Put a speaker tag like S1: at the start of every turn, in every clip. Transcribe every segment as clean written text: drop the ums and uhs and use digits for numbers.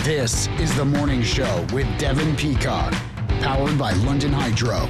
S1: This is The Morning Show with Devin Peacock, powered by London Hydro.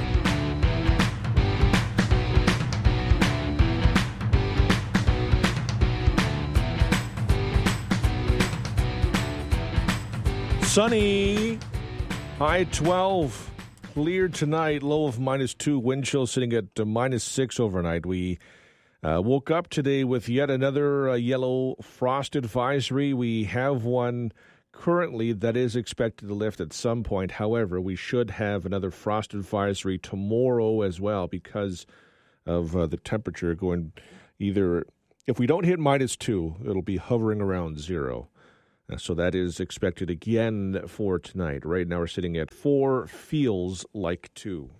S2: Sunny, high 12, clear tonight, low of -2, wind chill sitting at -6 overnight. We woke up today with yet another yellow frost advisory. We have one currently that is expected to lift at some point. However, we should have another frost advisory tomorrow as well because of the temperature going either, if we don't hit -2, it'll be hovering around 0. So that is expected again for tonight. Right now we're sitting at 4, feels like 2.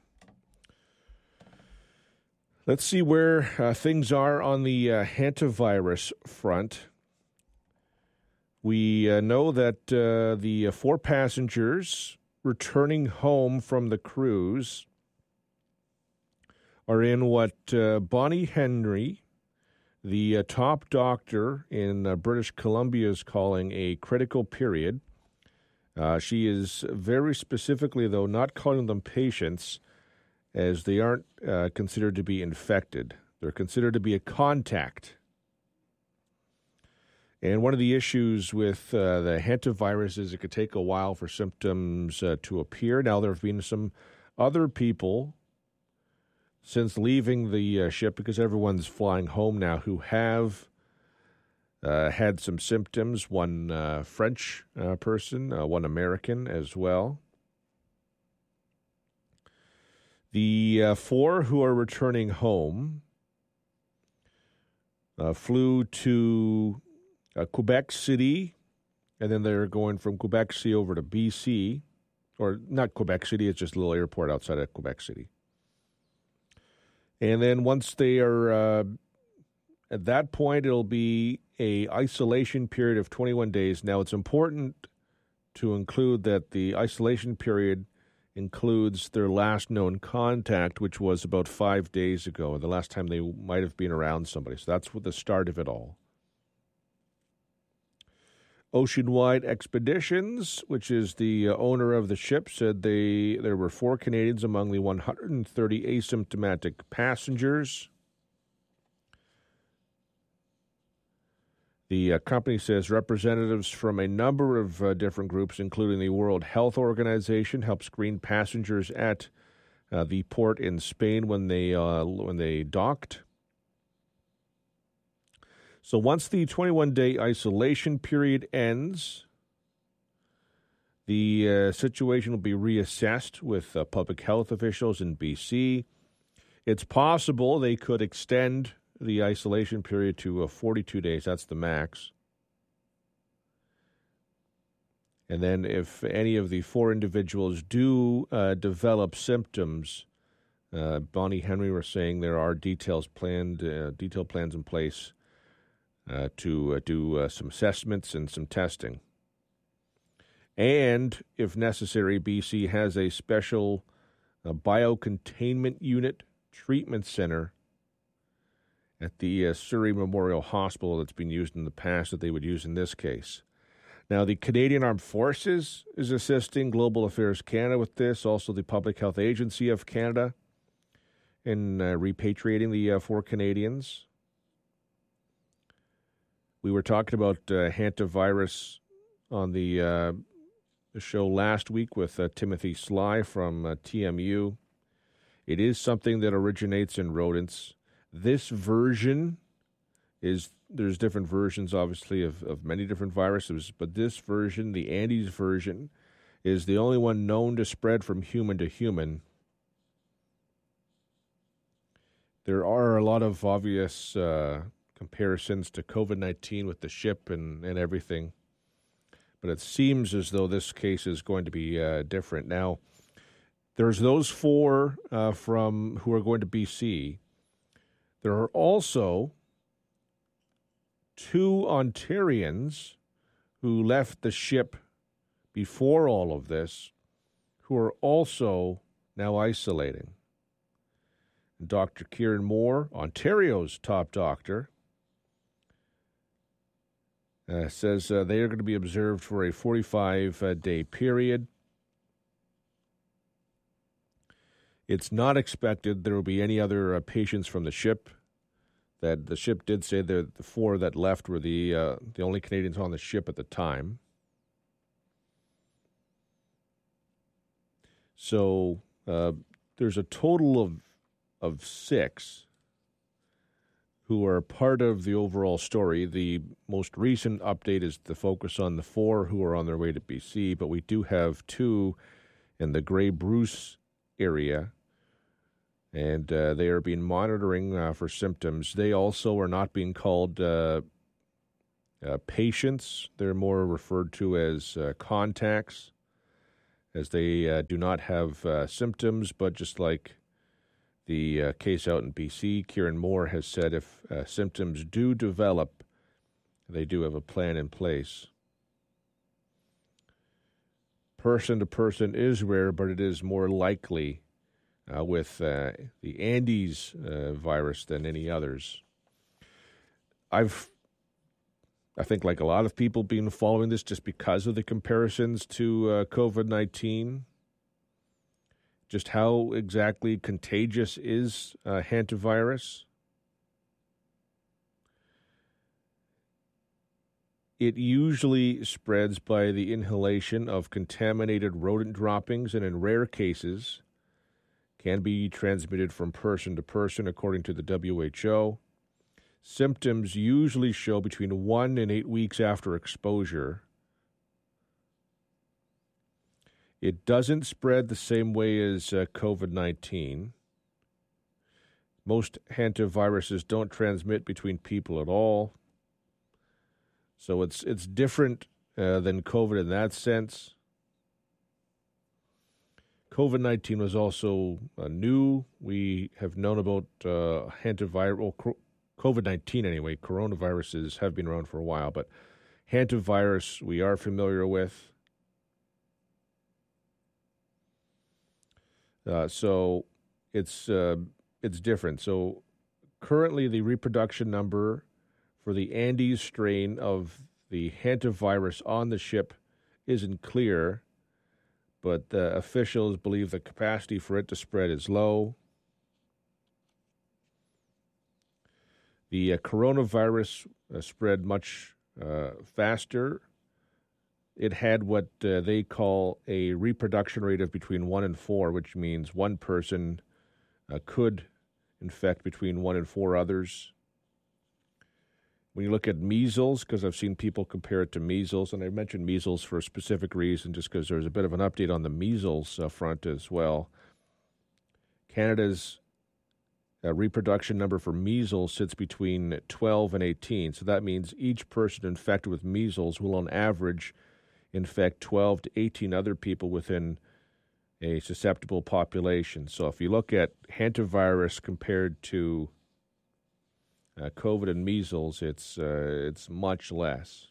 S2: Let's see where things are on the hantavirus front. We know that the 4 passengers returning home from the cruise are in what Bonnie Henry, the top doctor in British Columbia, is calling a critical period. She is very specifically, though, not calling them patients, as they aren't considered to be infected. They're considered to be a contact. And one of the issues with the hantavirus is it could take a while for symptoms to appear. Now, there have been some other people since leaving the ship, because everyone's flying home now, who have had some symptoms. One French person, one American as well. The 4 who are returning home flew to Quebec City, and then they're going from Quebec City over to BC, or not Quebec City, it's just a little airport outside of Quebec City. And then once they are at that point, it'll be a isolation period of 21 days. Now, it's important to include that the isolation period includes their last known contact, which was about 5 days ago, the last time they might have been around somebody. So that's the start of it all. Oceanwide Expeditions, which is the owner of the ship, said there were 4 Canadians among the 130 asymptomatic passengers. The company says representatives from a number of different groups, including the World Health Organization, helped screen passengers at the port in Spain when they docked. So once the 21-day isolation period ends, the situation will be reassessed with public health officials in BC. It's possible they could extend the isolation period to 42 days. That's the max. And then if any of the 4 individuals do develop symptoms, Bonnie Henry was saying there are detailed plans in place to do some assessments and some testing. And, if necessary, BC has a special biocontainment unit treatment center at the Surrey Memorial Hospital that's been used in the past that they would use in this case. Now, the Canadian Armed Forces is assisting Global Affairs Canada with this, also the Public Health Agency of Canada, in repatriating the 4 Canadians. We were talking about hantavirus on the show last week with Timothy Sly from TMU. It is something that originates in rodents. This version there's different versions, obviously, of many different viruses, but this version, the Andes version, is the only one known to spread from human to human. There are a lot of obvious comparisons to COVID-19 with the ship and everything. But it seems as though this case is going to be different. Now, there's those 4 from who are going to BC. There are also 2 Ontarians who left the ship before all of this, who are also now isolating. Dr. Kieran Moore, Ontario's top doctor, says they are going to be observed for a 45-day period. It's not expected there will be any other patients from the ship. That the ship did say that the 4 that left were the only Canadians on the ship at the time. So there's a total of 6 who are part of the overall story. The most recent update is the focus on the 4 who are on their way to BC, but we do have 2 in the Grey Bruce area, and they are being monitoring for symptoms. They also are not being called patients. They're more referred to as contacts, as they do not have symptoms, but just like the case out in BC, Kieran Moore has said if symptoms do develop, they do have a plan in place. Person to person is rare, but it is more likely with the Andes virus than any others. I think, like a lot of people, been following this just because of the comparisons to COVID-19. Just how exactly contagious is hantavirus? It usually spreads by the inhalation of contaminated rodent droppings, and in rare cases can be transmitted from person to person, according to the WHO. Symptoms usually show between 1 and 8 weeks after exposure. It doesn't spread the same way as COVID-19. Most hantaviruses don't transmit between people at all. So it's different than COVID in that sense. COVID-19 was also new. We have known about hantavirus, COVID-19 anyway. Coronaviruses have been around for a while, but hantavirus we are familiar with. So it's different. So currently the reproduction number for the Andes strain of the hantavirus on the ship isn't clear, but officials believe the capacity for it to spread is low. The coronavirus spread much faster. It had what they call a reproduction rate of between 1 and 4, which means one person could infect between 1 and 4 others. When you look at measles, because I've seen people compare it to measles, and I mentioned measles for a specific reason, just because there's a bit of an update on the measles front as well. Canada's reproduction number for measles sits between 12 and 18. So that means each person infected with measles will, on average, infect 12 to 18 other people within a susceptible population. So if you look at hantavirus compared to COVID and measles, it's much less.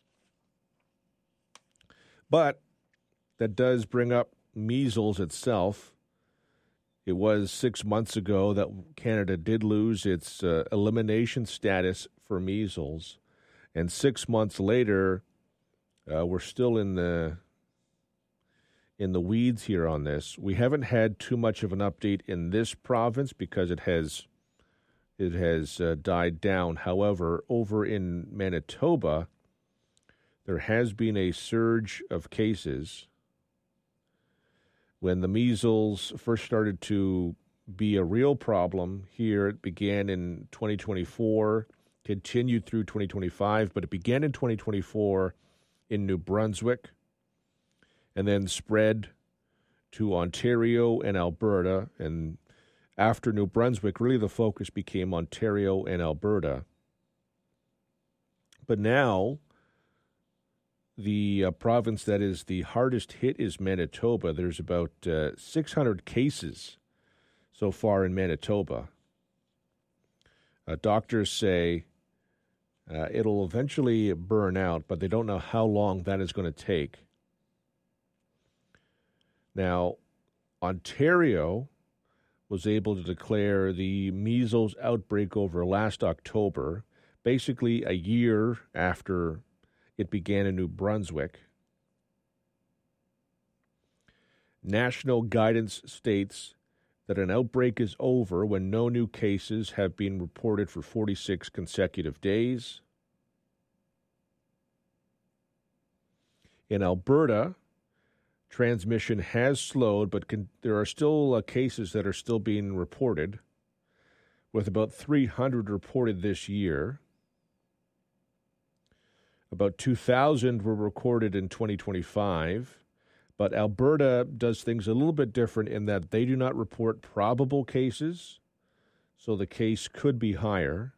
S2: But that does bring up measles itself. It was 6 months ago that Canada did lose its elimination status for measles, and 6 months later, we're still in the weeds here on this. We haven't had too much of an update in this province because it has died down. However, over in Manitoba, there has been a surge of cases. When the measles first started to be a real problem here, it began in 2024, continued through 2025, but it began in 2024 in New Brunswick and then spread to Ontario and Alberta. And after New Brunswick, really the focus became Ontario and Alberta. But now, the province that is the hardest hit is Manitoba. There's about 600 cases so far in Manitoba. Doctors say it'll eventually burn out, but they don't know how long that is going to take. Now, Ontario was able to declare the measles outbreak over last October, basically a year after It began in New Brunswick. National guidance states that an outbreak is over when no new cases have been reported for 46 consecutive days. In Alberta, transmission has slowed, but there are still cases that are still being reported, with about 300 reported this year. About 2,000 were recorded in 2025, but Alberta does things a little bit different in that they do not report probable cases, so the case could be higher.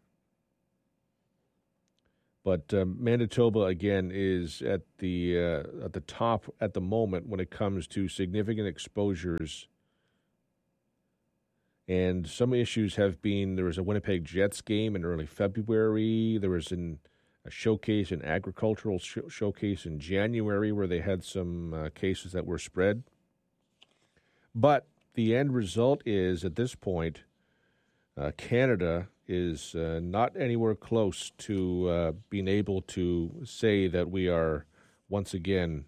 S2: But Manitoba, again, is at the top at the moment when it comes to significant exposures. And some issues have been, there was a Winnipeg Jets game in early February. There was a showcase, an agricultural showcase in January where they had some cases that were spread. But the end result is, at this point, Canada is not anywhere close to being able to say that we are once again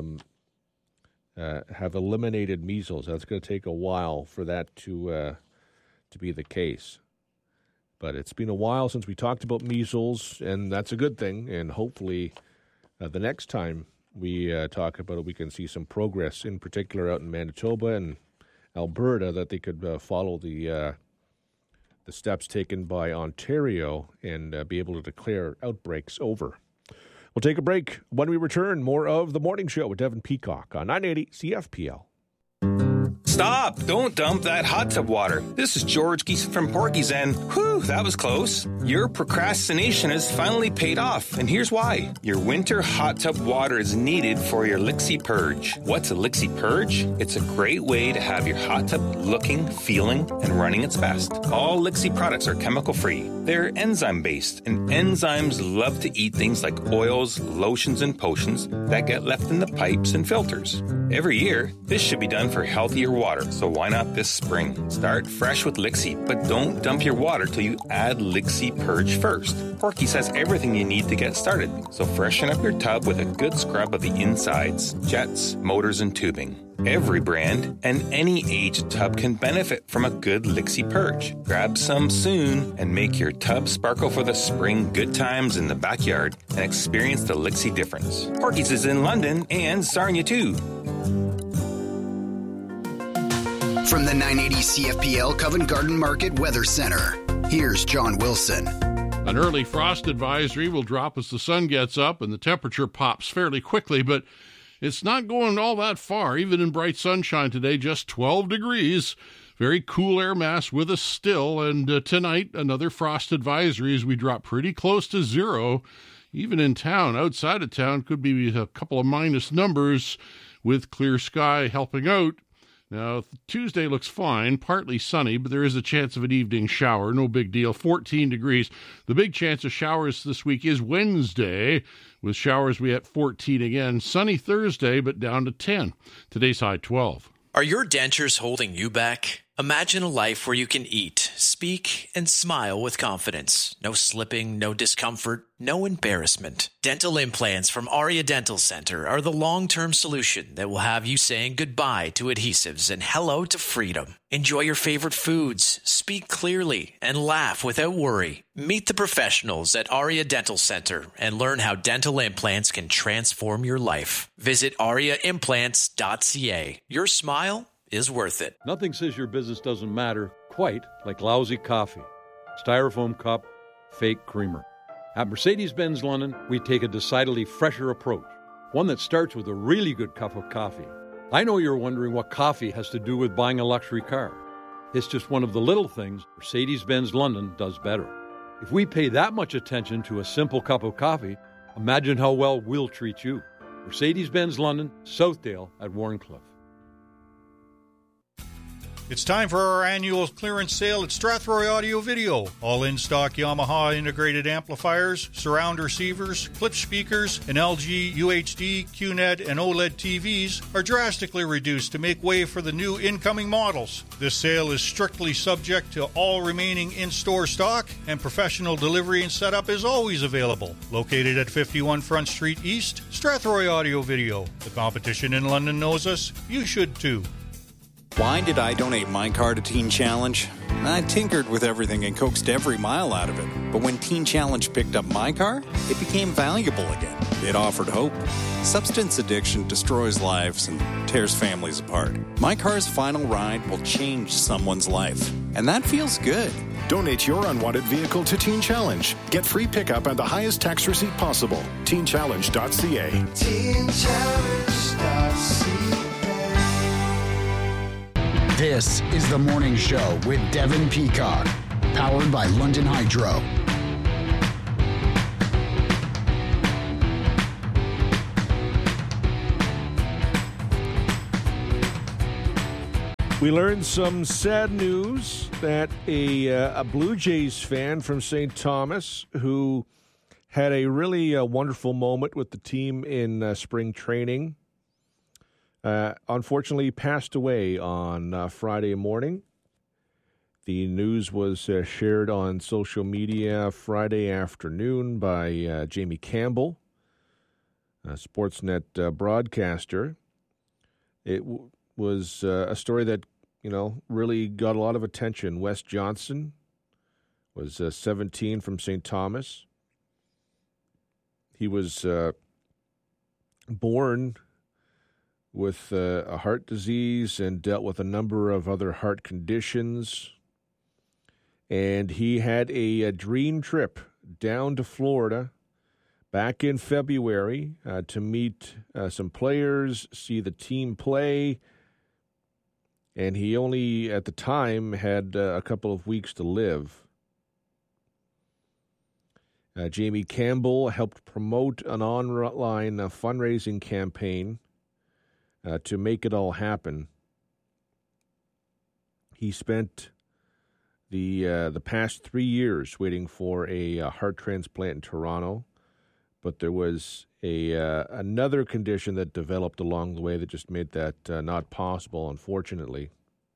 S2: have eliminated measles. That's going to take a while for that to be the case. But it's been a while since we talked about measles, and that's a good thing. And hopefully the next time we talk about it, we can see some progress, in particular out in Manitoba and Alberta, that they could follow the steps taken by Ontario and be able to declare outbreaks over. We'll take a break. When we return, more of The Morning Show with Devin Peacock on 980 CFPL.
S3: Stop! Don't dump that hot tub water. This is George Geeson from Porky's, and whew, that was close. Your procrastination has finally paid off, and here's why. Your winter hot tub water is needed for your Lixie Purge. What's a Lixie Purge? It's a great way to have your hot tub looking, feeling, and running its best. All Lixie products are chemical-free. They're enzyme-based, and enzymes love to eat things like oils, lotions, and potions that get left in the pipes and filters. Every year, this should be done for healthier water, so why not this spring? Start fresh with Lixie, but don't dump your water till you add Lixie Purge first. Porky's has everything you need to get started, so freshen up your tub with a good scrub of the insides, jets, motors, and tubing. Every brand and any age tub can benefit from a good Lixie Purge. Grab some soon and make your tub sparkle for the spring good times in the backyard and experience the Lixie difference. Porky's is in London and Sarnia too.
S4: From the 980 CFPL Covent Garden Market Weather Center, here's John Wilson.
S5: An early frost advisory will drop as the sun gets up and the temperature pops fairly quickly, but it's not going all that far. Even in bright sunshine today, just 12 degrees. Very cool air mass with us still, and tonight another frost advisory as we drop pretty close to zero. Even in town, outside of town, could be a couple of minus numbers with clear sky helping out. Now, Tuesday looks fine, partly sunny, but there is a chance of an evening shower. No big deal, 14 degrees. The big chance of showers this week is Wednesday. With showers, we at 14 again. Sunny Thursday, but down to 10. Today's high 12.
S6: Are your dentures holding you back? Imagine a life where you can eat, speak, and smile with confidence. No slipping, no discomfort, no embarrassment. Dental implants from Aria Dental Center are the long-term solution that will have you saying goodbye to adhesives and hello to freedom. Enjoy your favorite foods, speak clearly, and laugh without worry. Meet the professionals at Aria Dental Center and learn how dental implants can transform your life. Visit ariaimplants.ca. Your smile is worth it.
S7: Nothing says your business doesn't matter quite like lousy coffee. Styrofoam cup, fake creamer. At Mercedes-Benz London, we take a decidedly fresher approach, one that starts with a really good cup of coffee. I know you're wondering what coffee has to do with buying a luxury car. It's just one of the little things Mercedes-Benz London does better. If we pay that much attention to a simple cup of coffee, imagine how well we'll treat you. Mercedes-Benz London, Southdale at Warncliffe.
S8: It's time for our annual clearance sale at Strathroy Audio Video. All in-stock Yamaha integrated amplifiers, surround receivers, clip speakers, and LG, UHD, QNED, and OLED TVs are drastically reduced to make way for the new incoming models. This sale is strictly subject to all remaining in-store stock, and professional delivery and setup is always available. Located at 51 Front Street East, Strathroy Audio Video. The competition in London knows us. You should too.
S9: Why did I donate my car to Teen Challenge? I tinkered with everything and coaxed every mile out of it. But when Teen Challenge picked up my car, it became valuable again. It offered hope. Substance addiction destroys lives and tears families apart. My car's final ride will change someone's life. And that feels good.
S10: Donate your unwanted vehicle to Teen Challenge. Get free pickup and the highest tax receipt possible. TeenChallenge.ca.
S1: TeenChallenge.ca. This is The Morning Show with Devin Peacock, powered by London Hydro.
S2: We learned some sad news that a Blue Jays fan from St. Thomas who had a really wonderful moment with the team in spring training unfortunately passed away on Friday morning. The news was shared on social media Friday afternoon by Jamie Campbell, a Sportsnet broadcaster. It was a story that, really got a lot of attention. Wes Johnson was 17 from St. Thomas. He was born with a heart disease and dealt with a number of other heart conditions. And he had a dream trip down to Florida back in February to meet some players, see the team play. And he only, at the time, had a couple of weeks to live. Jamie Campbell helped promote an online fundraising campaign to make it all happen. He spent the past 3 years waiting for a heart transplant in Toronto, but there was another condition that developed along the way that just made that not possible, unfortunately.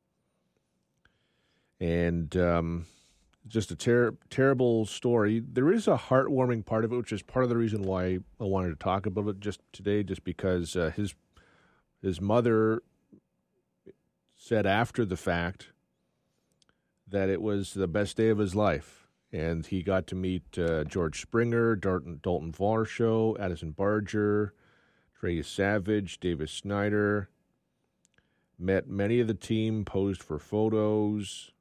S2: And just a terrible story. There is a heartwarming part of it, which is part of the reason why I wanted to talk about it just today, just because his mother said after the fact that it was the best day of his life. And he got to meet George Springer, Dalton Varsho, Addison Barger, Trey Savage, Davis Snyder. Met many of the team, posed for photos.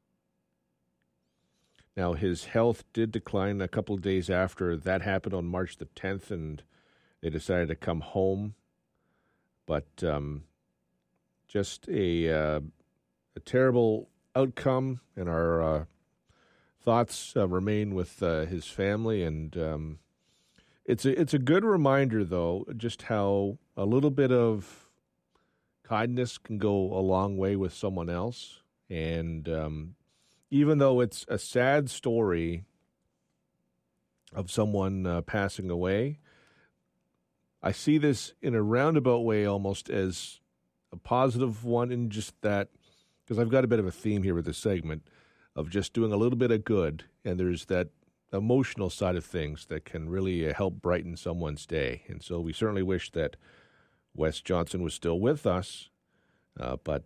S2: Now, his health did decline a couple of days after that happened on March the 10th, and they decided to come home. But just a terrible outcome, and our thoughts remain with his family. And it's a good reminder, though, just how a little bit of kindness can go a long way with someone else. And even though it's a sad story of someone passing away, I see this in a roundabout way almost as a positive one, in just that, because I've got a bit of a theme here with this segment of just doing a little bit of good, and there's that emotional side of things that can really help brighten someone's day. And so we certainly wish that Wes Johnson was still with us, but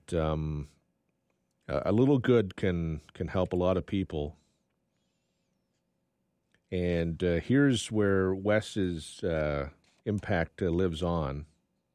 S2: a little good can help a lot of people. And here's where Wes's impact lives on.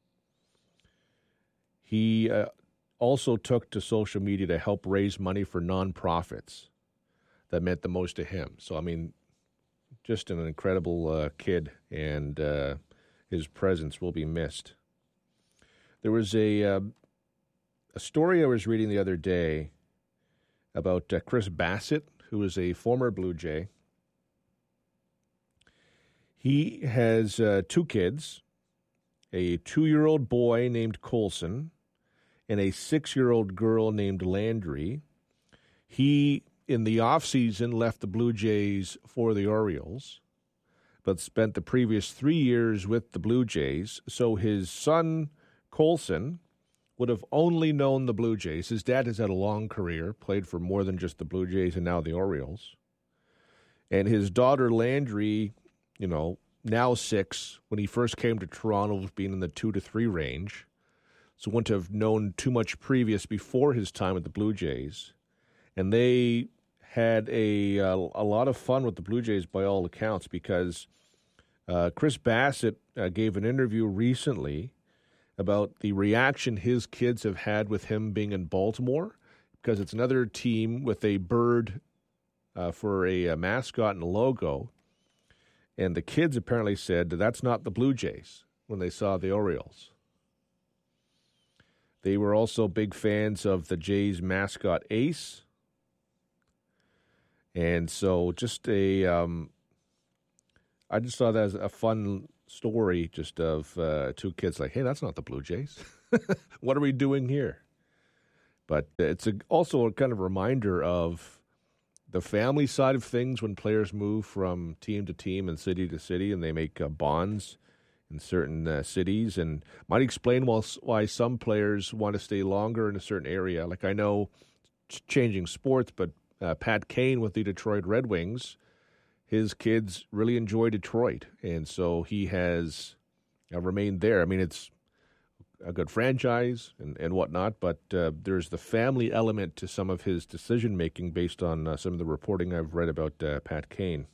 S2: He also took to social media to help raise money for nonprofits that meant the most to him. So, I mean, just an incredible kid, and his presence will be missed. There was a story I was reading the other day about Chris Bassett, who is a former Blue Jay. He has 2 kids, a 2-year-old boy named Colson and a 6-year-old girl named Landry. He, in the offseason, left the Blue Jays for the Orioles, but spent the previous 3 years with the Blue Jays. So his son, Colson, would have only known the Blue Jays. His dad has had a long career, played for more than just the Blue Jays and now the Orioles. And his daughter, Landry, now 6, when he first came to Toronto, was being in the 2 to 3 range. So wouldn't have known too much previous before his time with the Blue Jays. And they had a lot of fun with the Blue Jays by all accounts, because Chris Bassett gave an interview recently about the reaction his kids have had with him being in Baltimore, because it's another team with a bird for a mascot and a logo. And the kids apparently said that's not the Blue Jays when they saw the Orioles. They were also big fans of the Jays mascot Ace. And so just I just saw that as a fun story, just of 2 kids like, hey, that's not the Blue Jays. What are we doing here? But it's also a kind of reminder of the family side of things when players move from team to team and city to city, and they make bonds in certain cities, and might explain why some players want to stay longer in a certain area. Like, I know, changing sports, but Pat Kane with the Detroit Red Wings, his kids really enjoy Detroit, and so he has remained there. I mean, it's a good franchise and whatnot, but there's the family element to some of his decision-making based on some of the reporting I've read about Pat Kane.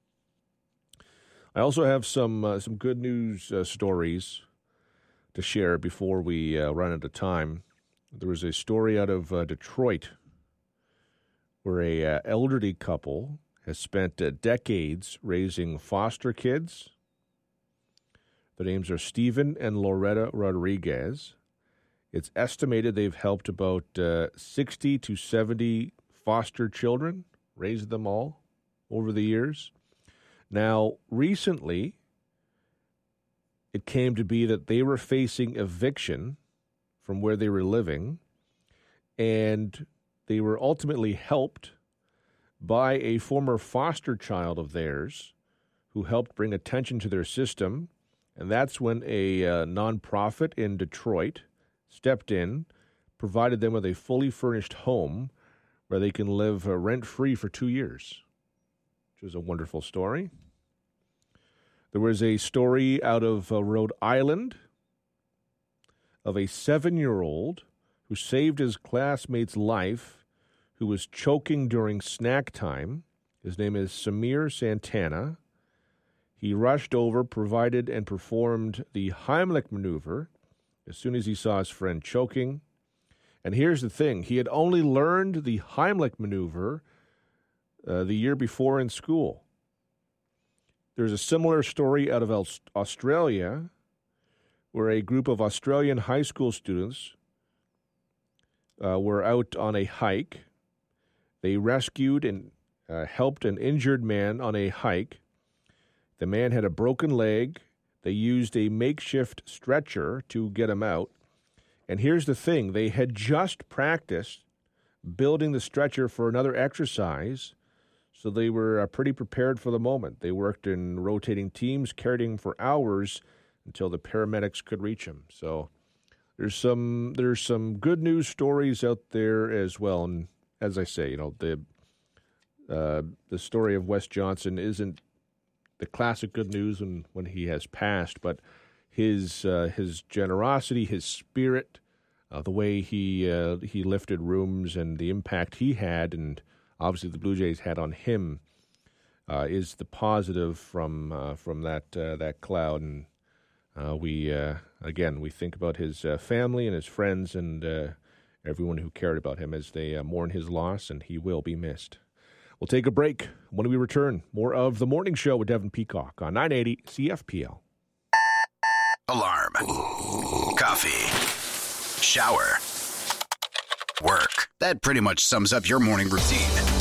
S2: I also have some good news stories to share before we run out of time. There was a story out of Detroit where a elderly couple has spent decades raising foster kids. Their names are Stephen and Loretta Rodriguez. It's estimated they've helped about 60 to 70 foster children, raised them all over the years. Now, recently, it came to be that they were facing eviction from where they were living, and they were ultimately helped by a former foster child of theirs who helped bring attention to their system. And that's when a nonprofit in Detroit stepped in, provided them with a fully furnished home where they can live rent-free for 2 years, which was a wonderful story. There was a story out of Rhode Island of a 7-year-old who saved his classmate's life, who was choking during snack time. His name is Samir Santana. He rushed over, provided, and performed the Heimlich maneuver as soon as he saw his friend choking. And here's the thing. He had only learned the Heimlich maneuver the year before in school. There's a similar story out of Australia where a group of Australian high school students were out on a hike. They rescued and helped an injured man on a hike. The man had a broken leg. They used a makeshift stretcher to get him out. And here's the thing. They had just practiced building the stretcher for another exercise, so they were pretty prepared for the moment. They worked in rotating teams, carried him for hours until the paramedics could reach him. So there's some good news stories out there as well. And as I say, the story of Wes Johnson isn't the classic good news when he has passed, but his generosity, his spirit, the way he lifted rooms, and the impact he had, and obviously the Blue Jays had on him, is the positive from that cloud. And we think about his family and his friends and everyone who cared about him as they mourn his loss, and he will be missed. We'll take a break. When we return, more of The Morning Show with Devin Peacock on 980 CFPL.
S4: Alarm. Coffee. Shower. Work. That pretty much sums up your morning routine.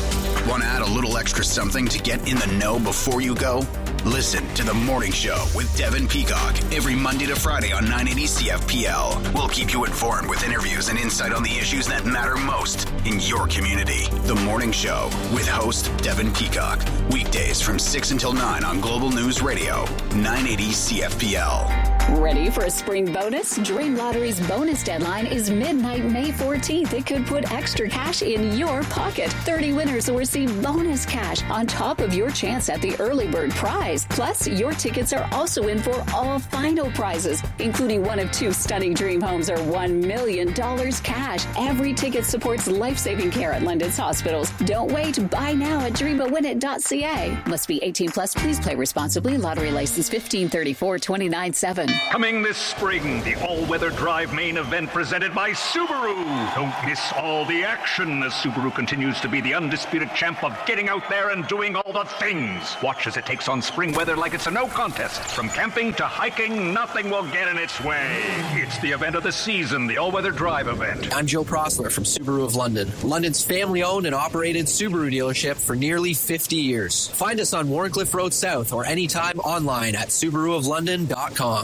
S4: Want to add a little extra something to get in the know before you go? Listen to The Morning Show with Devin Peacock every Monday to Friday on 980 CFPL. We'll keep you informed with interviews and insight on the issues that matter most in your community. The Morning Show with host Devin Peacock. Weekdays from 6 until 9 on Global News Radio, 980 CFPL.
S11: Ready for a spring bonus? Dream Lottery's bonus deadline is midnight May 14th. It could put extra cash in your pocket. 30 winners will receive bonus cash on top of your chance at the early bird prize. Plus, your tickets are also in for all final prizes, including one of 2 stunning dream homes or $1 million cash. Every ticket supports life-saving care at London's hospitals. Don't wait. Buy now at dreamawinit.ca. Must be 18 plus. Please play responsibly. Lottery license 1534-29-7.
S12: Coming this spring, the all-weather drive main event presented by Subaru. Don't miss all the action as Subaru continues to be the undisputed champ of getting out there and doing all the things. Watch as it takes on spring weather like it's a no contest. From camping to hiking, nothing will get in its way. It's the event of the season, the all-weather drive event.
S13: I'm Joe Prosler from Subaru of London, London's family-owned and operated Subaru dealership for nearly 50 years. Find us on Warncliffe Road South or anytime online at SubaruofLondon.com.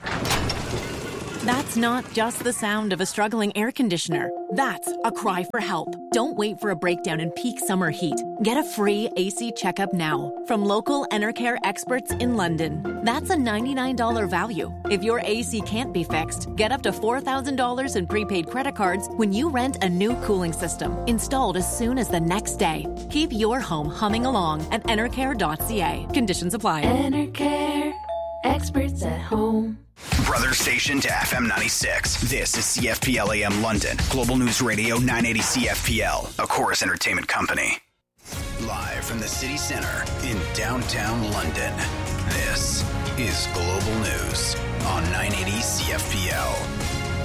S14: That's not just the sound of a struggling air conditioner. That's a cry for help. Don't wait for a breakdown in peak summer heat. Get a free AC checkup now from local Enercare experts in London. That's a $99 value. If your AC can't be fixed, get up to $4,000 in prepaid credit cards when you rent a new cooling system installed as soon as the next day. Keep your home humming along at enercare.ca. Conditions apply.
S15: Enercare, experts at home.
S4: Brother station to FM 96. This is CFPL AM London. Global News Radio 980 CFPL, a Chorus Entertainment company. Live from the city center in downtown London. This is Global News on 980 CFPL.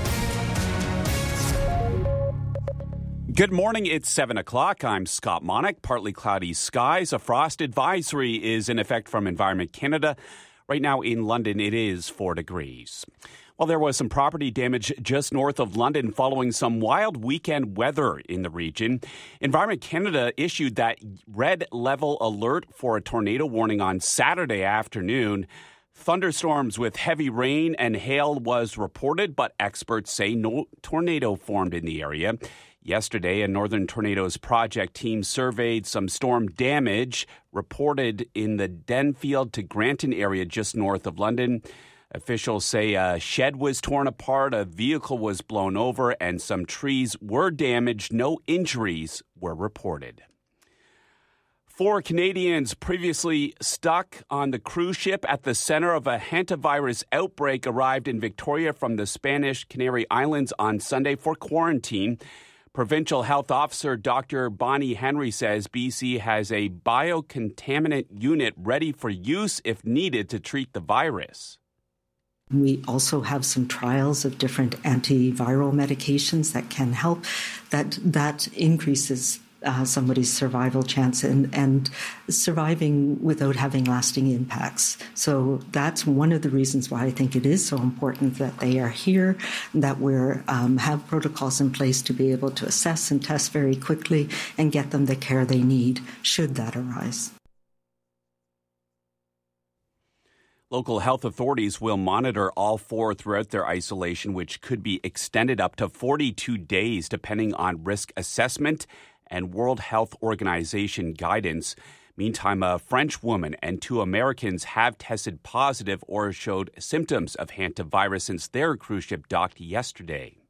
S16: Good morning. It's 7 o'clock. I'm Scott Monick. Partly cloudy skies. A frost advisory is in effect from Environment Canada. Right now in London, it is 4 degrees. Well, there was some property damage just north of London following some wild weekend weather in the region. Environment Canada issued that red level alert for a tornado warning on Saturday afternoon. Thunderstorms with heavy rain and hail was reported, but experts say no tornado formed in the area. Yesterday, a Northern Tornadoes Project team surveyed some storm damage reported in the Denfield to Granton area just north of London. Officials say a shed was torn apart, a vehicle was blown over, and some trees were damaged. No injuries were reported. 4 Canadians previously stuck on the cruise ship at the center of a hantavirus outbreak arrived in Victoria from the Spanish Canary Islands on Sunday for quarantine. Provincial Health Officer Dr. Bonnie Henry says BC has a biocontaminant unit ready for use if needed to treat the virus.
S17: We also have some trials of different antiviral medications that can help. That increases somebody's survival chance and surviving without having lasting impacts. So that's one of the reasons why I think it is so important that they are here, that we have protocols in place to be able to assess and test very quickly and get them the care they need should that arise.
S16: Local health authorities will monitor all 4 throughout their isolation, which could be extended up to 42 days depending on risk assessment and World Health Organization guidance. Meantime, a French woman and 2 Americans have tested positive or showed symptoms of hantavirus since their cruise ship docked yesterday.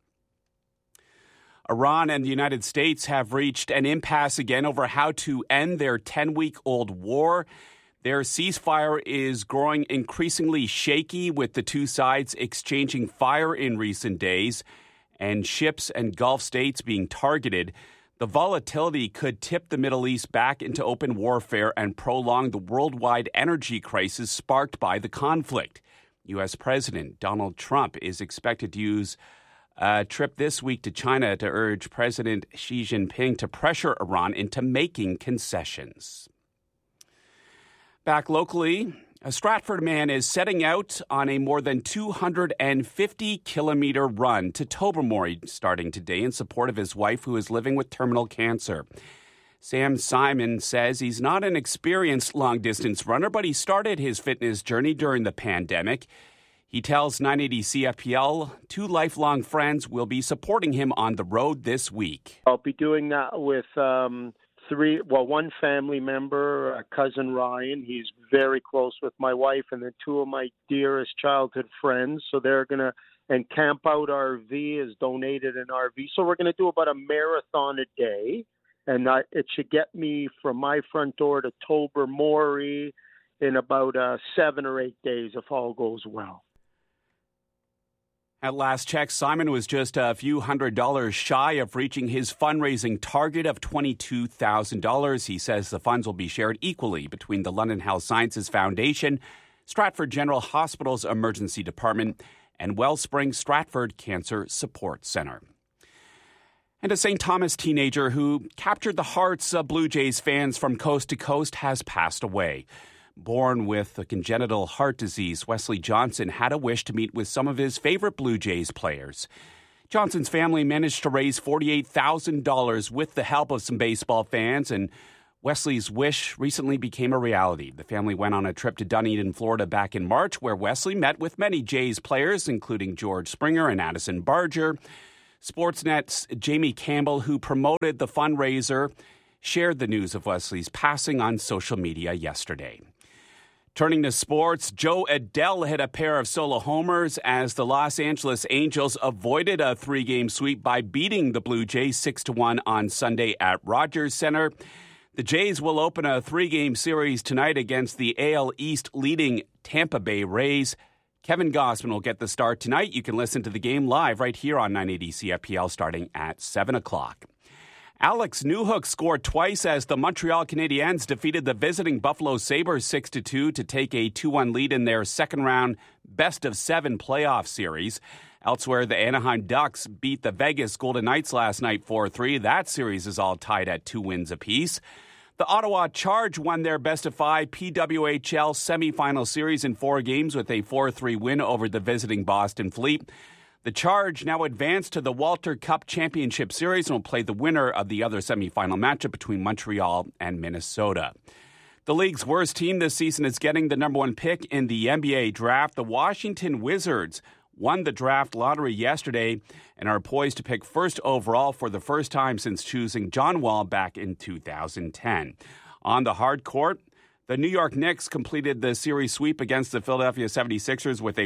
S16: Iran and the United States have reached an impasse again over how to end their 10-week-old war. Their ceasefire is growing increasingly shaky, with the 2 sides exchanging fire in recent days and ships and Gulf states being targeted. The volatility could tip the Middle East back into open warfare and prolong the worldwide energy crisis sparked by the conflict. U.S. President Donald Trump is expected to use a trip this week to China to urge President Xi Jinping to pressure Iran into making concessions. Back locally, a Stratford man is setting out on a more than 250-kilometer run to Tobermory starting today in support of his wife, who is living with terminal cancer. Sam Simon says he's not an experienced long-distance runner, but he started his fitness journey during the pandemic. He tells 980 CFPL 2 lifelong friends will be supporting him on the road this week.
S18: I'll be doing that with one family member, cousin Ryan. He's very close with my wife, and then 2 of my dearest childhood friends. So they're going to, and Camp Out RV has donated an RV. So we're going to do about a marathon a day, and it should get me from my front door to Tobermory in about 7 or 8 days if all goes well.
S16: At last check, Simon was just a few $100s shy of reaching his fundraising target of $22,000. He says the funds will be shared equally between the London Health Sciences Foundation, Stratford General Hospital's Emergency Department, and Wellspring Stratford Cancer Support Centre. And a St. Thomas teenager who captured the hearts of Blue Jays fans from coast to coast has passed away. Born with a congenital heart disease, Wesley Johnson had a wish to meet with some of his favorite Blue Jays players. Johnson's family managed to raise $48,000 with the help of some baseball fans, and Wesley's wish recently became a reality. The family went on a trip to Dunedin, Florida back in March, where Wesley met with many Jays players, including George Springer and Addison Barger. Sportsnet's Jamie Campbell, who promoted the fundraiser, shared the news of Wesley's passing on social media yesterday. Turning to sports, Joe Adell hit a pair of solo homers as the Los Angeles Angels avoided a 3-game sweep by beating the Blue Jays 6-1 on Sunday at Rogers Center. The Jays will open a 3-game series tonight against the AL East leading Tampa Bay Rays. Kevin Gossman will get the start tonight. You can listen to the game live right here on 980 CFPL starting at 7 o'clock. Alex Newhook scored twice as the Montreal Canadiens defeated the visiting Buffalo Sabres 6-2 to take a 2-1 lead in their second-round best-of-7 playoff series. Elsewhere, the Anaheim Ducks beat the Vegas Golden Knights last night 4-3. That series is all tied at 2 wins apiece. The Ottawa Charge won their best-of-5 PWHL semifinal series in 4 games with a 4-3 win over the visiting Boston Fleet. The Charge now advanced to the Walter Cup Championship Series and will play the winner of the other semifinal matchup between Montreal and Minnesota. The league's worst team this season is getting the number 1 pick in the NBA draft. The Washington Wizards won the draft lottery yesterday and are poised to pick first overall for the first time since choosing John Wall back in 2010. On the hard court, the New York Knicks completed the series sweep against the Philadelphia 76ers with a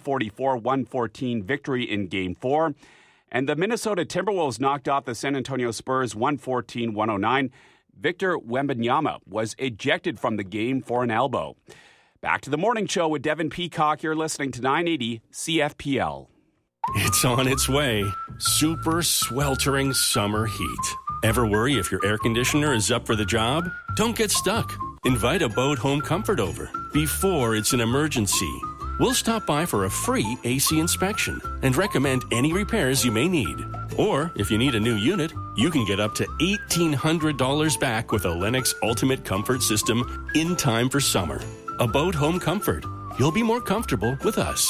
S16: 144-114 victory in Game 4. And the Minnesota Timberwolves knocked off the San Antonio Spurs 114-109. Victor Wembanyama was ejected from the game for an elbow. Back to the morning show with Devin Peacock. You're listening to 980 CFPL.
S19: It's on its way. Super sweltering summer heat. Ever worry if your air conditioner is up for the job? Don't get stuck. Invite a Boat Home Comfort over before it's an emergency. We'll stop by for a free AC inspection and recommend any repairs you may need. Or, if you need a new unit, you can get up to $1,800 back with a Lennox Ultimate Comfort System in time for summer. A Boat Home Comfort. You'll be more comfortable with us.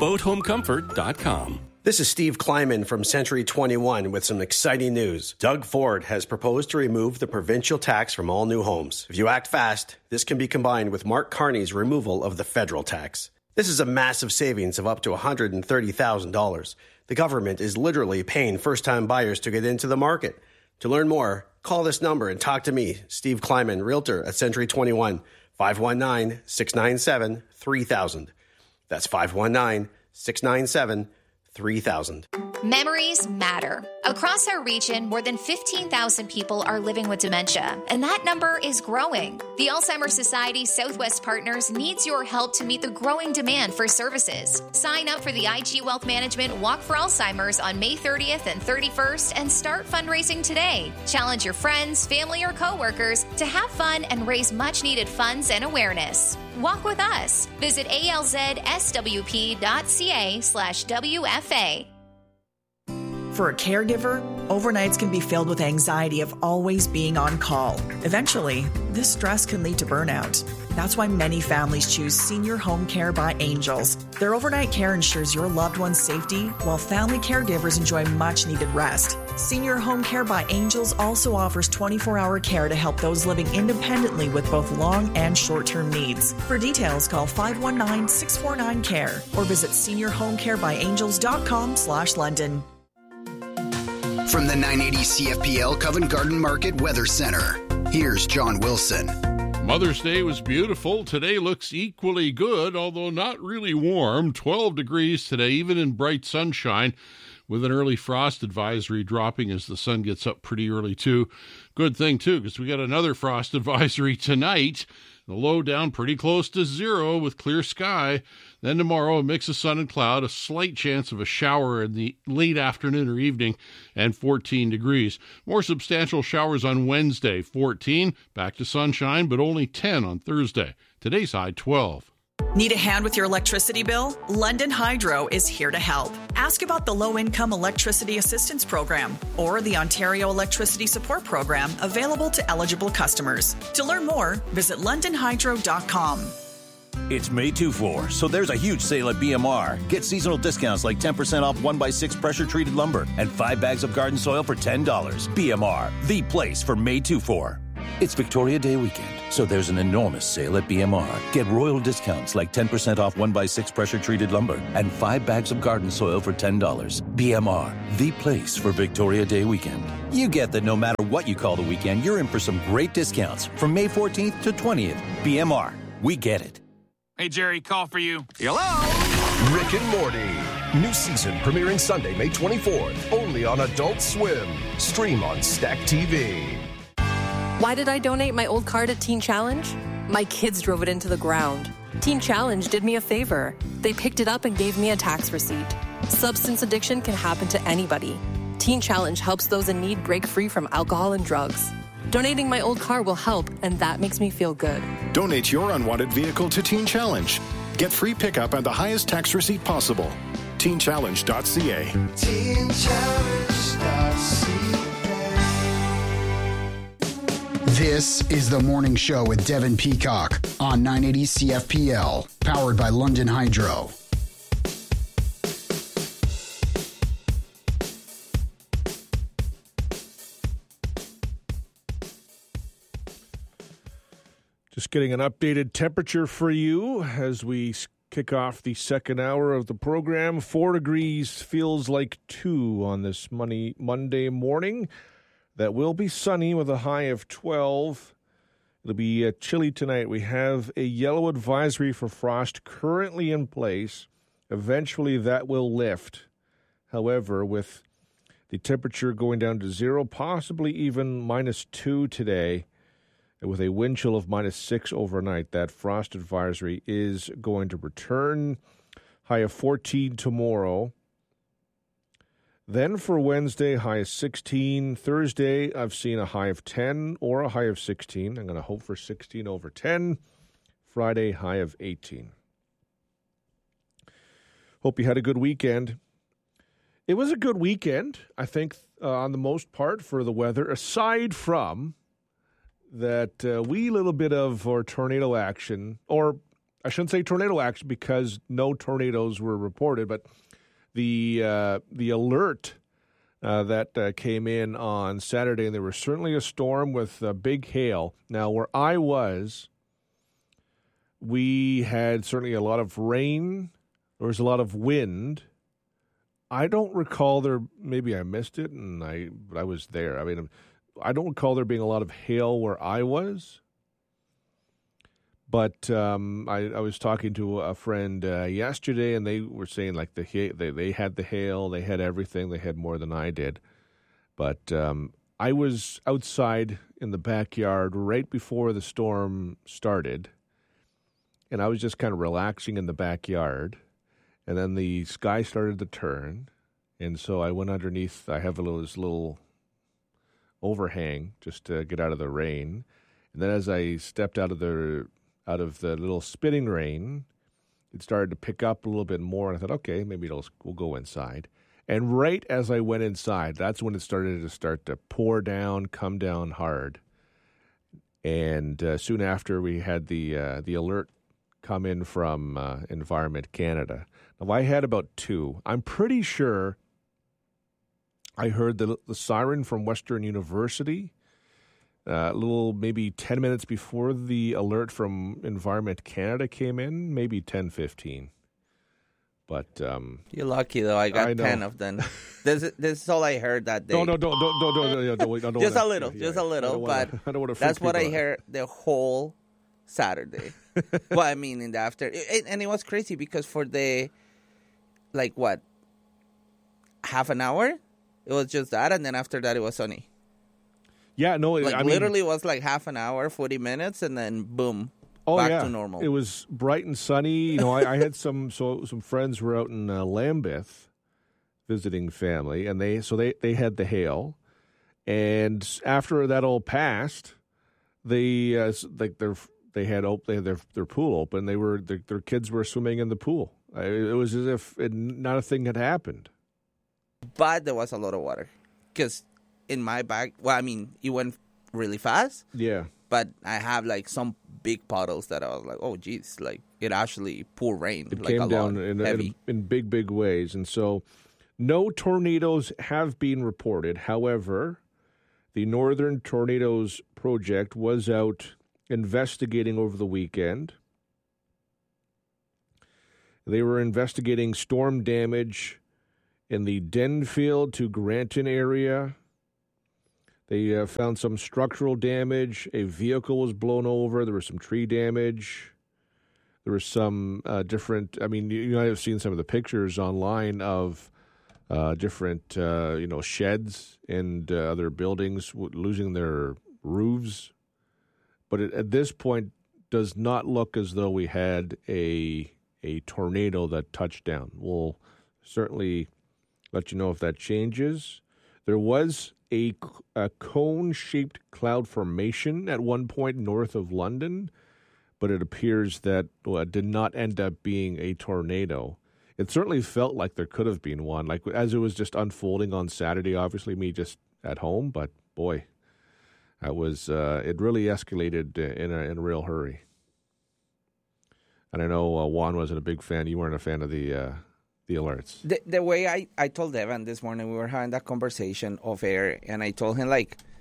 S19: ABoatHomeComfort.com.
S20: This is Steve Kleiman from Century 21 with some exciting news. Doug Ford has proposed to remove the provincial tax from all new homes. If you act fast, this can be combined with Mark Carney's removal of the federal tax. This is a massive savings of up to $130,000. The government is literally paying first-time buyers to get into the market. To learn more, call this number and talk to me, Steve Kleiman, Realtor at Century 21, 519-697-3000. That's 519-697-3000.
S21: Memories matter. Across our region, more than 15,000 people are living with dementia, and that number is growing. The Alzheimer's Society Southwest Partners needs your help to meet the growing demand for services. Sign up for the IG Wealth Management Walk for Alzheimer's on May 30th and 31st and start fundraising today. Challenge your friends, family, or coworkers to have fun and raise much-needed funds and awareness. Walk with us. Visit alzswp.ca/WFA.
S3: For a caregiver, overnights can be filled with anxiety of always being on call. Eventually, this stress can lead to burnout. That's why many families choose Senior Home Care by Angels. Their overnight care ensures your loved one's safety, while family caregivers enjoy much-needed rest. Senior Home Care by Angels also offers 24-hour care to help those living independently with both long and short-term needs. For details, call 519-649-CARE or visit seniorhomecarebyangels.com/London.
S4: From the 980 CFPL Covent Garden Market Weather Center, here's John Wilson.
S5: Mother's Day was beautiful. Today looks equally good, although not really warm. 12 degrees today, even in bright sunshine, with an early frost advisory dropping as the sun gets up pretty early, too. Good thing, too, because we got another frost advisory tonight. The low down pretty close to zero with clear sky. Then tomorrow, a mix of sun and cloud, a slight chance of a shower in the late afternoon or evening, and 14 degrees. More substantial showers on Wednesday, 14. Back to sunshine, but only 10 on Thursday. Today's high, 12.
S3: Need a hand with your electricity bill? London Hydro is here to help. Ask about the Low-Income Electricity Assistance Program or the Ontario Electricity Support Program available to eligible customers. To learn more, visit londonhydro.com.
S22: It's May 2-4, so there's a huge sale at BMR. Get seasonal discounts like 10% off 1x6 pressure-treated lumber and 5 bags of garden soil for $10. BMR, the place for May 2-4. It's Victoria Day weekend, so there's an enormous sale at BMR. Get royal discounts like 10% off 1x6 pressure-treated lumber and 5 bags of garden soil for $10. BMR, the place for Victoria Day weekend. You get that no matter what you call the weekend, you're in for some great discounts from May 14th to 20th. BMR, we get it.
S23: Hey, Jerry, call for you.
S24: Hello? Rick and Morty. New season premiering Sunday, May 24th. Only on Adult Swim. Stream on Stack TV.
S25: Why did I donate my old car to Teen Challenge? My kids drove it into the ground. Teen Challenge did me a favor. They picked it up and gave me a tax receipt. Substance addiction can happen to anybody. Teen Challenge helps those in need break free from alcohol and drugs. Donating my old car will help, and that makes me feel good.
S10: Donate your unwanted vehicle to Teen Challenge. Get free pickup and the highest tax receipt possible. TeenChallenge.ca.
S1: TeenChallenge.ca. This is The Morning Show with Devin Peacock on 980 CFPL, powered by London Hydro.
S2: Just getting an updated temperature for you as we kick off the second hour of the program. 4 degrees feels like 2 on this Monday morning. That will be sunny with a high of 12. It'll be chilly tonight. We have a yellow advisory for frost currently in place. Eventually that will lift. However, with the temperature going down to 0, possibly even -2 today, with a wind chill of -6 overnight, that frost advisory is going to return. High of 14 tomorrow. Then for Wednesday, high of 16. Thursday, I've seen a high of 10 or a high of 16. I'm going to hope for 16 over 10. Friday, high of 18. Hope you had a good weekend. It was a good weekend, I think, on the most part for the weather, aside from that wee little bit of tornado action, or I shouldn't say tornado action because no tornadoes were reported, but the alert that came in on Saturday, and there was certainly a storm with big hail. Now, where I was, we had certainly a lot of rain. There was a lot of wind. I don't recall there, maybe I missed it, but I was there. I mean, I don't recall there being a lot of hail where I was. But I was talking to a friend yesterday, and they were saying like they had the hail, they had everything, they had more than I did. But I was outside in the backyard right before the storm started, and I was just kind of relaxing in the backyard, and then the sky started to turn, and so I went underneath. I have this little overhang just to get out of the rain, and then as I stepped out of the little spitting rain, it started to pick up a little bit more, and I thought, okay, maybe we'll go inside. And right as I went inside, that's when it started to pour down, come down hard. And soon after, we had the alert come in from Environment Canada. Now, I had about 2. I'm pretty sure I heard the siren from Western University a little, maybe 10 minutes before the alert from Environment Canada came in, maybe 10:15. But
S6: you're lucky though. I got 10 of them. This is all I heard that day.
S2: Don't.
S6: Just a little. But that's what I heard the whole Saturday. Well, I mean, in the after, and it was crazy because for the half an hour, it was just that, and then after that, it was sunny.
S2: Yeah, no,
S6: literally, it was like half an hour, 40 minutes, and then boom. Back to normal.
S2: It was bright and sunny. You know, I had some friends were out in Lambeth visiting family, and they had the hail, and after that all passed, they had their pool open. Their kids were swimming in the pool. It was as if not a thing had happened.
S6: But there was a lot of water because in my bag. Well, I mean, it went really fast.
S2: Yeah.
S6: But I have some big puddles that I was like, oh, geez, it actually poured rain.
S2: It came down in big ways. And so no tornadoes have been reported. However, the Northern Tornadoes Project was out investigating over the weekend. They were investigating storm damage in the Denfield to Granton area. They found some structural damage. A vehicle was blown over. There was some tree damage. There was some different. I mean, you might have seen some of the pictures online of different, sheds and other buildings losing their roofs. But at this point, does not look as though we had a tornado that touched down. We'll certainly let you know if that changes. There was a cone-shaped cloud formation at one point north of London, but it appears that did not end up being a tornado. It certainly felt like there could have been one, as it was just unfolding on Saturday, obviously me just at home, but boy, it really escalated in a real hurry. And I know Juan wasn't a big fan. You weren't a fan of the alerts.
S6: The way I told Evan this morning, we were having that conversation off air, and I told him,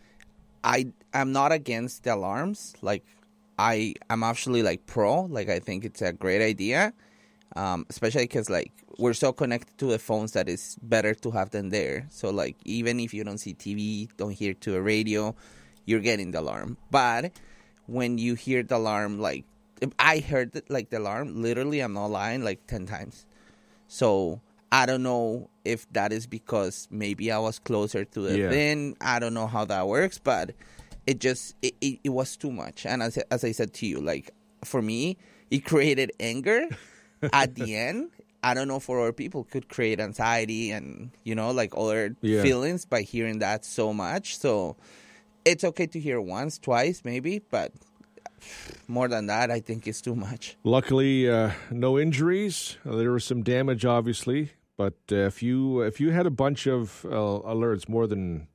S6: I'm not against the alarms. I'm actually, pro. I think it's a great idea, especially because, we're so connected to the phones that it's better to have them there. So, even if you don't see TV, don't hear to a radio, you're getting the alarm. But when you hear the alarm, I heard the alarm, literally, I'm not lying, 10 times. So I don't know if that is because maybe I was closer to the thing. I don't know how that works, but it was too much. And as I said to you, for me, it created anger at the end. I don't know for other people could create anxiety and, other feelings by hearing that so much. So it's okay to hear once, twice, maybe, but more than that, I think it's too much.
S2: Luckily, no injuries. There was some damage, obviously, but if you had a bunch of alerts, more than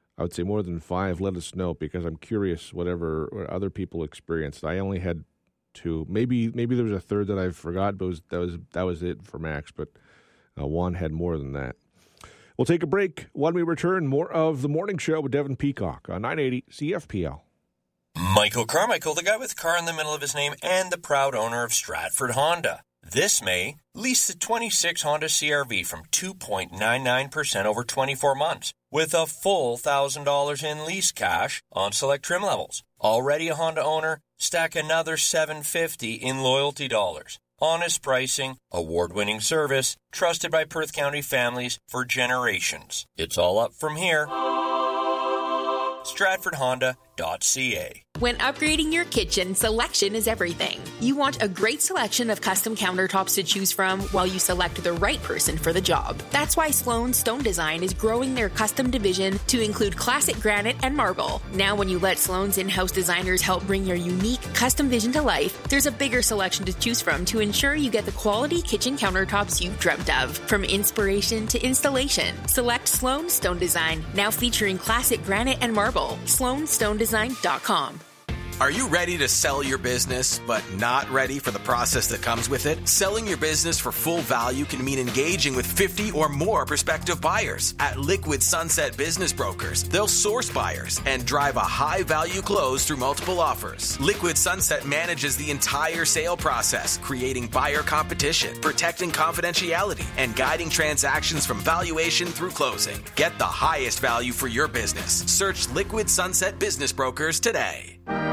S2: 5, let us know, because I'm curious whatever other people experienced. I only had 2. Maybe there was a third that I forgot, but that was it for Max. But Juan had more than that. We'll take a break. When we return, more of the morning show with Devin Peacock on 980 CFPL.
S7: Michael Carmichael, the guy with car in the middle of his name and the proud owner of Stratford Honda. This May, lease the 26 Honda CR-V from 2.99% over 24 months with a full $1,000 in lease cash on select trim levels. Already a Honda owner? Stack another $750 in loyalty dollars. Honest pricing, award-winning service, trusted by Perth County families for generations. It's all up from here. StratfordHonda.ca.
S8: When upgrading your kitchen, selection is everything. You want a great selection of custom countertops to choose from while you select the right person for the job. That's why Sloan Stone Design is growing their custom division to include classic granite and marble. Now when you let Sloan's in-house designers help bring your unique custom vision to life, there's a bigger selection to choose from to ensure you get the quality kitchen countertops you've dreamt of. From inspiration to installation, select Sloan Stone Design, now featuring classic granite and marble. SloanStoneDesign.com.
S9: Are you ready to sell your business, but not ready for the process that comes with it? Selling your business for full value can mean engaging with 50 or more prospective buyers. At Liquid Sunset Business Brokers, they'll source buyers and drive a high-value close through multiple offers. Liquid Sunset manages the entire sale process, creating buyer competition, protecting confidentiality, and guiding transactions from valuation through closing. Get the highest value for your business. Search Liquid Sunset Business Brokers today.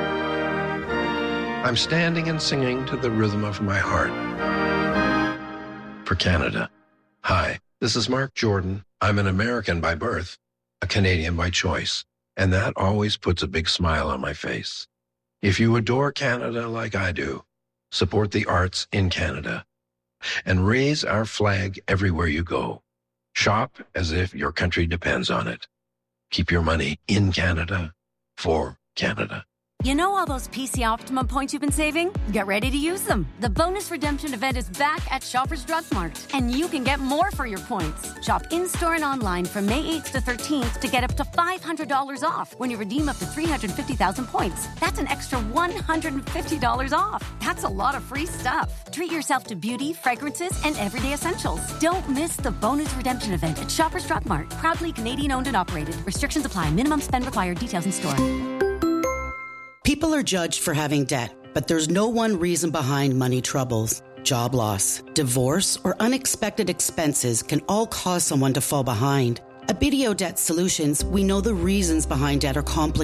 S11: I'm standing and singing to the rhythm of my heart. For Canada. Hi, this is Mark Jordan. I'm an American by birth, a Canadian by choice, and that always puts a big smile on my face. If you adore Canada like I do, support the arts in Canada and raise our flag everywhere you go. Shop as if your country depends on it. Keep your money in Canada for Canada.
S12: You know all those PC Optimum points you've been saving? Get ready to use them. The bonus redemption event is back at Shoppers Drug Mart, and you can get more for your points. Shop in-store and online from May 8th to 13th to get up to $500 off when you redeem up to 350,000 points. That's an extra $150 off. That's a lot of free stuff. Treat yourself to beauty, fragrances, and everyday essentials. Don't miss the bonus redemption event at Shoppers Drug Mart. Proudly Canadian-owned and operated. Restrictions apply. Minimum spend required. Details in store.
S13: People are judged for having debt, but there's no one reason behind money troubles. Job loss, divorce, or unexpected expenses can all cause someone to fall behind. At BDO Debt Solutions, we know the reasons behind debt are complicated.